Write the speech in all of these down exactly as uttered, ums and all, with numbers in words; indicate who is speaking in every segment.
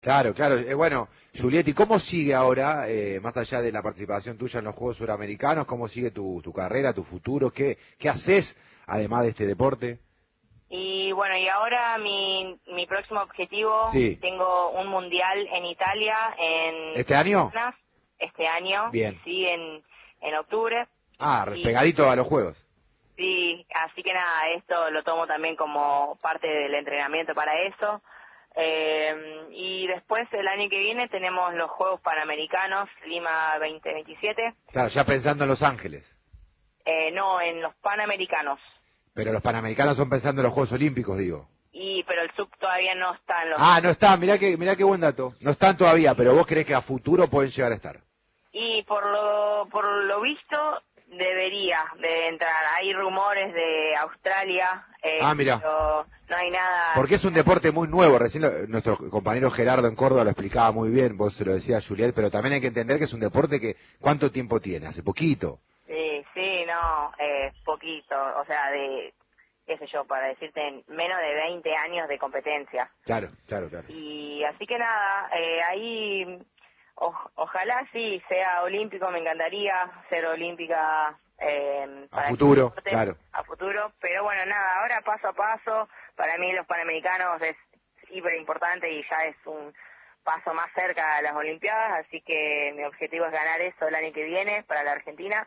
Speaker 1: Claro, claro. Eh, bueno, Giulietti, ¿cómo sigue ahora, eh, más allá de la participación tuya en los Juegos Suramericanos, cómo sigue tu, tu carrera, tu futuro? ¿Qué, qué haces además de este deporte?
Speaker 2: Y bueno, y ahora mi, mi próximo objetivo,
Speaker 1: Sí.
Speaker 2: tengo un mundial en Italia en
Speaker 1: ¿Este año?
Speaker 2: este año,
Speaker 1: Bien.
Speaker 2: sí, en, en octubre.
Speaker 1: Ah,
Speaker 2: Y,
Speaker 1: pegadito a los Juegos.
Speaker 2: sí, así que nada, esto lo tomo también como parte del entrenamiento para eso. Eh, y después el año que viene tenemos los Juegos Panamericanos, Lima veinte veintisiete.
Speaker 1: Claro, ya pensando en Los Ángeles.
Speaker 2: Eh, no, en los Panamericanos.
Speaker 1: Pero los Panamericanos son pensando en los Juegos Olímpicos, digo.
Speaker 2: Y pero el sub todavía no está en los...
Speaker 1: Ah, no está, mirá que, mirá qué buen dato. No están todavía, pero vos creés que a futuro pueden llegar a estar.
Speaker 2: Y por lo, por lo visto debería de entrar. Hay rumores de Australia, eh,
Speaker 1: Ah, mirá.
Speaker 2: pero no hay nada...
Speaker 1: Porque es un deporte muy nuevo, recién lo- nuestro compañero Gerardo en Córdoba lo explicaba muy bien, vos se lo decía Juliet, pero también hay que entender que es un deporte que, ¿cuánto tiempo tiene? Hace poquito.
Speaker 2: Sí, sí, no, eh, poquito, o sea, de, qué sé yo, para decirte, en menos de veinte años de competencia.
Speaker 1: Claro, claro, claro.
Speaker 2: Y así que nada, eh, ahí o, ojalá sí sea olímpico, me encantaría ser olímpica eh,
Speaker 1: A
Speaker 2: para el
Speaker 1: futuro,
Speaker 2: deporte,
Speaker 1: claro.
Speaker 2: a futuro, pero bueno, nada, ahora paso a paso, para mí los Panamericanos es hiper importante y ya es un paso más cerca a las Olimpiadas, así que mi objetivo es ganar eso el año que viene para la Argentina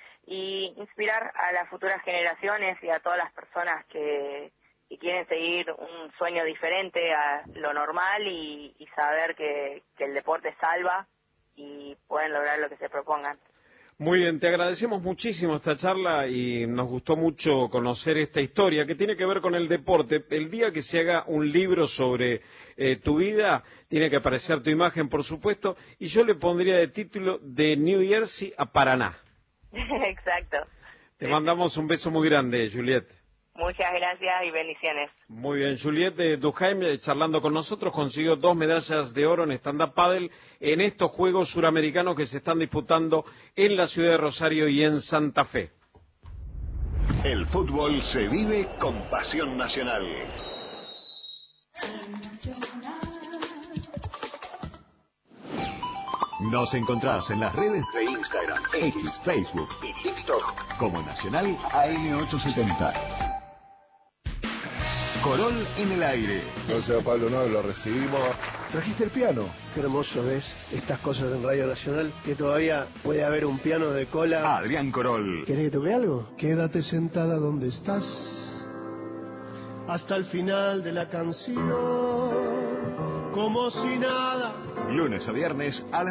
Speaker 2: y inspirar a las futuras generaciones y a todas las personas que, que quieren seguir un sueño diferente a lo normal y, y saber que, que el deporte salva y pueden lograr lo que se propongan.
Speaker 3: Muy bien, te agradecemos muchísimo esta charla y nos gustó mucho conocer esta historia que tiene que ver con el deporte. El día que se haga un libro sobre eh, tu vida, tiene que aparecer tu imagen, por supuesto, y yo le pondría de título De New Jersey a Paraná.
Speaker 2: Exacto.
Speaker 3: Te mandamos un beso muy grande, Juliet.
Speaker 2: Muchas gracias y bendiciones.
Speaker 3: Muy bien, Juliet de Duhaime, eh, charlando con nosotros, consiguió dos medallas de oro en stand-up paddle en estos Juegos Suramericanos que se están disputando en la ciudad de Rosario y en Santa Fe.
Speaker 4: El fútbol se vive con pasión nacional. Nos encontrás en las redes de Instagram, X, Facebook y TikTok como Nacional A M ochocientos setenta. Corol en el aire.
Speaker 5: No sé, Pablo, no, lo recibimos.
Speaker 6: ¿Trajiste el piano? Qué hermoso ves estas cosas en Radio Nacional, que todavía puede haber un piano de cola.
Speaker 4: Adrián Corol.
Speaker 6: ¿Querés que toque algo? Quédate sentada donde estás hasta el final de la canción, como si nada.
Speaker 4: Lunes a viernes a las